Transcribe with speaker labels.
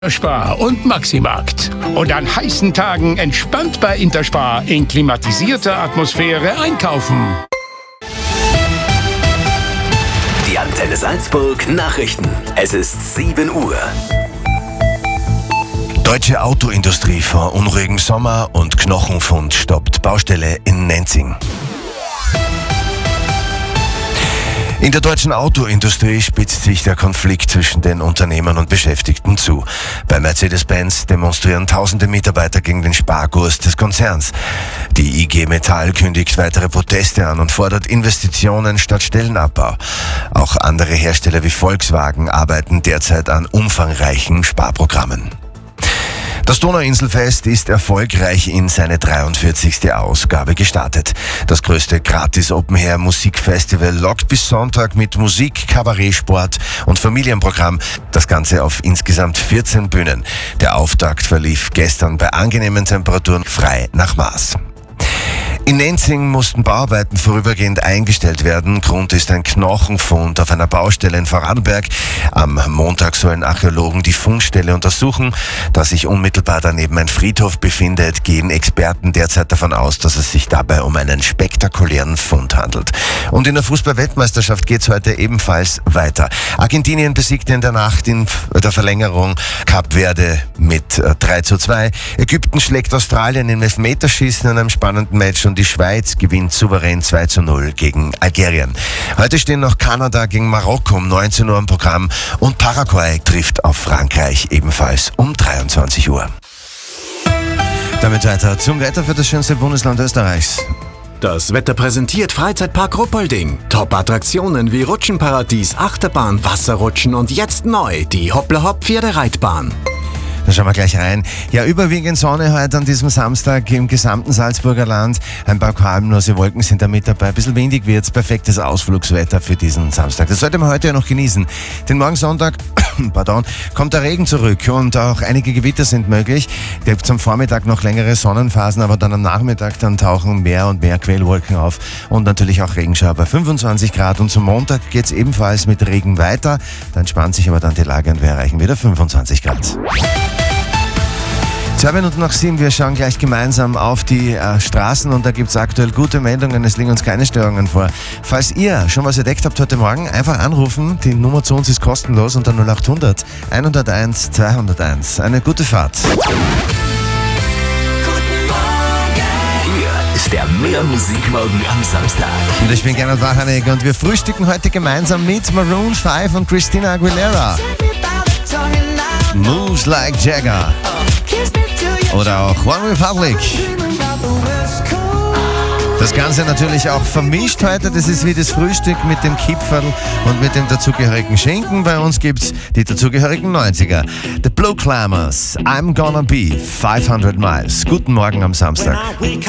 Speaker 1: Spar und Maximarkt. Und an heißen Tagen entspannt bei Interspar in klimatisierter Atmosphäre einkaufen.
Speaker 2: Die Antenne Salzburg Nachrichten. Es ist 7 Uhr.
Speaker 3: Deutsche Autoindustrie vor unruhigem Sommer und Knochenfund stoppt Baustelle in Nenzing. In der deutschen Autoindustrie spitzt sich der Konflikt zwischen den Unternehmern und Beschäftigten zu. Bei Mercedes-Benz demonstrieren tausende Mitarbeiter gegen den Sparkurs des Konzerns. Die IG Metall kündigt weitere Proteste an und fordert Investitionen statt Stellenabbau. Auch andere Hersteller wie Volkswagen arbeiten derzeit an umfangreichen Sparprogrammen. Das Donauinselfest ist erfolgreich in seine 43. Ausgabe gestartet. Das größte Gratis-Open-Air-Musikfestival lockt bis Sonntag mit Musik, Kabarett, Sport und Familienprogramm. Das Ganze auf insgesamt 14 Bühnen. Der Auftakt verlief gestern bei angenehmen Temperaturen frei nach Maß. In Nenzing mussten Bauarbeiten vorübergehend eingestellt werden. Grund ist ein Knochenfund auf einer Baustelle in Vorarlberg. Am Montag sollen Archäologen die Fundstelle untersuchen. Da sich unmittelbar daneben ein Friedhof befindet, gehen Experten derzeit davon aus, dass es sich dabei um einen spektakulären Fund handelt. Und in der Fußball-Weltmeisterschaft geht es heute ebenfalls weiter. Argentinien besiegte in der Nacht in der Verlängerung Kap Verde mit 3:2. Ägypten schlägt Australien im Elfmeterschießen in einem spannenden Match und die Schweiz gewinnt souverän 2:0 gegen Algerien. Heute stehen noch Kanada gegen Marokko um 19 Uhr im Programm und Paraguay trifft auf Frankreich ebenfalls um 23 Uhr. Damit weiter zum Wetter für das schönste Bundesland Österreichs.
Speaker 4: Das Wetter präsentiert Freizeitpark Ruppolding. Top-Attraktionen wie Rutschenparadies, Achterbahn, Wasserrutschen und jetzt neu die Hoppla-Hopp-Pferdereitbahn.
Speaker 3: Da schauen wir gleich rein. Ja, überwiegend Sonne heute an diesem Samstag im gesamten Salzburger Land. Ein paar kabellose Wolken sind da mit dabei. Ein bisschen windig wird's. Perfektes Ausflugswetter für diesen Samstag. Das sollte man heute ja noch genießen. Denn morgen Sonntag, kommt der Regen zurück und auch einige Gewitter sind möglich. Gibt am Vormittag noch längere Sonnenphasen, aber dann am Nachmittag dann tauchen mehr und mehr Quellwolken auf und natürlich auch Regenschauer bei 25 Grad. Und zum Montag geht's ebenfalls mit Regen weiter. Da entspannt sich aber dann die Lage und wir erreichen wieder 25 Grad. 2 Minuten nach 7, wir schauen gleich gemeinsam auf die Straßen und da gibt es aktuell gute Meldungen, es liegen uns keine Störungen vor. Falls ihr schon was entdeckt habt heute Morgen, einfach anrufen, die Nummer zu uns ist kostenlos unter 0800 101 201. Eine gute Fahrt.
Speaker 2: Hier ist der Mehr Musikmorgen am Samstag.
Speaker 3: Und ich bin Gernot Wachanegger und wir frühstücken heute gemeinsam mit Maroon 5 und Christina Aguilera. Moves Like Jagger. Oder auch One Republic. Das Ganze natürlich auch vermischt heute. Das ist wie das Frühstück mit dem Kipferl und mit dem dazugehörigen Schinken. Bei uns gibt's die dazugehörigen 90er. The Blue Climbers, I'm Gonna Be 500 Miles. Guten Morgen am Samstag.
Speaker 5: When I wake